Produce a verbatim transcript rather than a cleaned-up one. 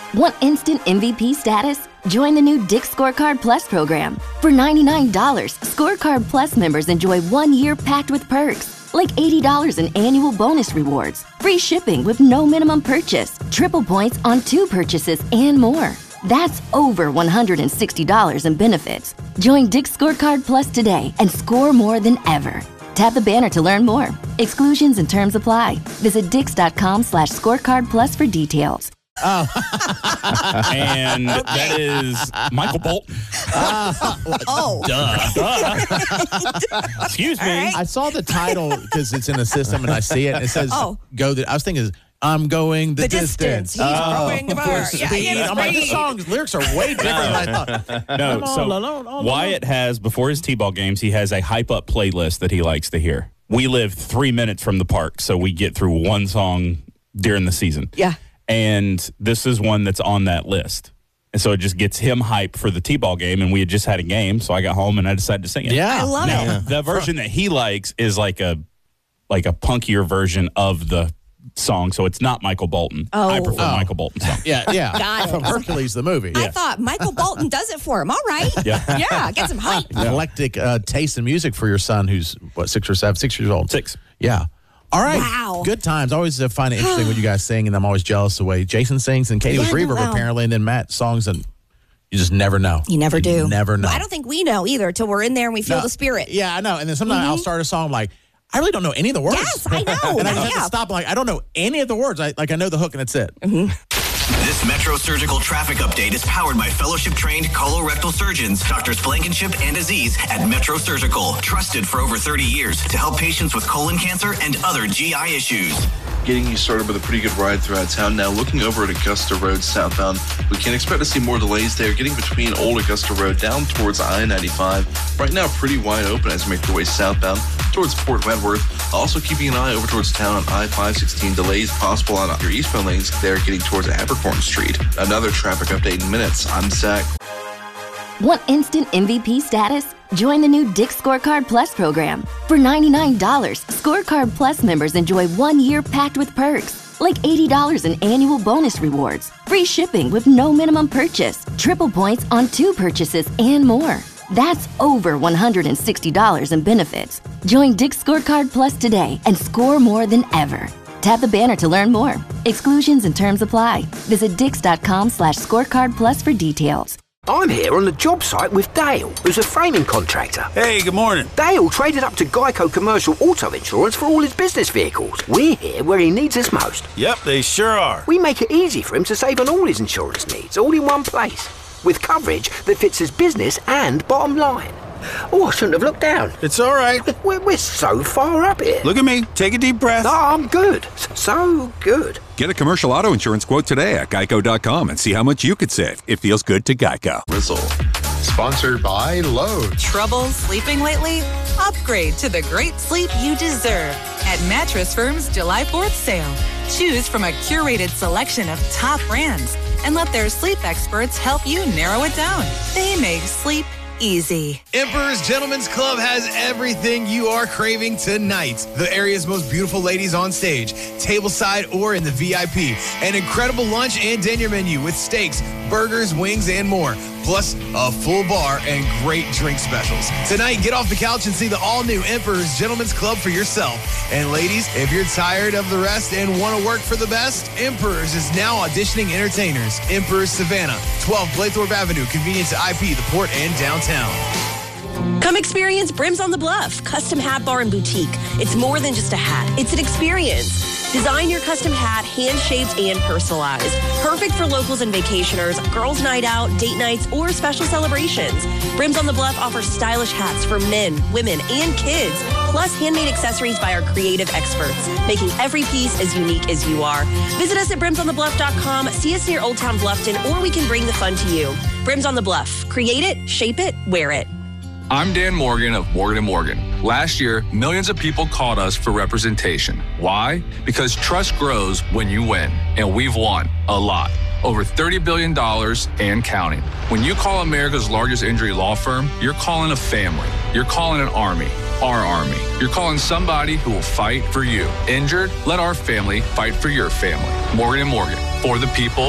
Want instant M V P status? Join the new Dick's Scorecard Plus program. For ninety-nine dollars, Scorecard Plus members enjoy one year packed with perks, like eighty dollars in annual bonus rewards, free shipping with no minimum purchase, triple points on two purchases, and more. That's over one hundred sixty dollars in benefits. Join Dick's Scorecard Plus today and score more than ever. Tap the banner to learn more. Exclusions and terms apply. Visit dix.com slash scorecard plus for details. Oh. And that is Michael Bolton. Uh, oh. Duh. Duh. Excuse me. Right. I saw the title because it's in the system and I see it. And it says, oh. go the, I was thinking, I'm going the, the distance. distance. He's oh, going the bar. Yeah, speed. I'm like, this song's lyrics are way different than I thought. No, No, so no, no, no, no. Wyatt has, before his T-ball games, he has a hype-up playlist that he likes to hear. We live three minutes from the park, so we get through one song during the season. Yeah. And this is one that's on that list. And so it just gets him hype for the T-ball game, and we had just had a game, so I got home and I decided to sing it. Yeah. I love now, it. Yeah. The version that he likes is like a like a punkier version of the song, so it's not Michael Bolton. Oh. I prefer Oh. Michael Bolton's song. Yeah, yeah. Got it. From Hercules, the movie. I thought Michael Bolton does it for him. All right. Yeah. Yeah, get some hype. Eclectic uh, taste in music for your son who's, what, six or seven? Six years old? Six. Yeah. All right. Wow. Good times. I always uh, find it interesting when you guys sing, and I'm always jealous the way Jason sings and Katie Yeah, with Reverb, wow. apparently, and then Matt songs, and you just never know. You never do. Never know. Well, I don't think we know either till we're in there and we feel No, the spirit. Yeah, I know. And then sometimes I'll start a song like, I really don't know any of the words. Yes, I know. And I just have Yeah. to stop. Like, I don't know any of the words. I like I know the hook and that's it. This Metro Surgical traffic update is powered by fellowship-trained colorectal surgeons, Doctors Blankenship and Aziz at Metro Surgical, trusted for over thirty years to help patients with colon cancer and other G I issues. Getting you started with a pretty good ride throughout town. Now, looking over at Augusta Road southbound, we can expect to see more delays there, getting between Old Augusta Road down towards I ninety-five. Right now, pretty wide open as you make your way southbound towards Port Wentworth. Also keeping an eye over towards town on I five sixteen. Delays possible on your eastbound lanes there, getting towards Abercorn Street. Another traffic update in minutes. I'm Zach. Want instant M V P status? Join the new Dick's Scorecard Plus program. For ninety-nine dollars, Scorecard Plus members enjoy one year packed with perks, like eighty dollars in annual bonus rewards, free shipping with no minimum purchase, triple points on two purchases, and more. That's over one hundred sixty dollars in benefits. Join Dick's Scorecard Plus today and score more than ever. Tap the banner to learn more. Exclusions and terms apply. Visit dix.com slash scorecard plus for details. I'm here on the job site with Dale, who's a framing contractor. Hey, good morning. Dale traded up to Geico Commercial Auto Insurance for all his business vehicles. We're here where he needs us most. Yep, they sure are. We make it easy for him to save on all his insurance needs, all in one place, with coverage that fits his business and bottom line. Oh, I shouldn't have looked down. It's all right. We're, we're so far up here. Look at me. Take a deep breath. Oh, I'm good. So good. Get a commercial auto insurance quote today at geico dot com and see how much you could save. It feels good to Geico. Rizzle. Sponsored by Lowe's. Trouble sleeping lately? Upgrade to the great sleep you deserve at Mattress Firm's July fourth sale. Choose from a curated selection of top brands and let their sleep experts help you narrow it down. They make sleep easy. Emperor's Gentlemen's Club has everything you are craving tonight. The area's most beautiful ladies on stage, tableside or in the V I P. An incredible lunch and dinner menu with steaks, burgers, wings, and more. Plus a full bar and great drink specials. Tonight, get off the couch and see the all-new Emperor's Gentlemen's Club for yourself. And ladies, if you're tired of the rest and want to work for the best, Emperor's is now auditioning entertainers. Emperor's Savannah, twelve Blaythorpe Avenue, convenient to I P, the Port, and downtown. Come experience Brims on the Bluff, custom hat bar and boutique. It's more than just a hat, it's an experience. Design your custom hat, hand-shaped and personalized. Perfect for locals and vacationers, girls' night out, date nights, or special celebrations. Brims on the Bluff offers stylish hats for men, women, and kids, plus handmade accessories by our creative experts, making every piece as unique as you are. Visit us at brims on the bluff dot com, see us near Old Town Bluffton, or we can bring the fun to you. Brims on the Bluff. Create it, shape it, wear it. I'm Dan Morgan of Morgan and Morgan. Last year, millions of people called us for representation. Why? Because trust grows when you win, and we've won a lot. Over thirty billion dollars and counting. When you call America's largest injury law firm, you're calling a family. You're calling an army, our army. You're calling somebody who will fight for you. Injured? Let our family fight for your family. Morgan and Morgan, for the people.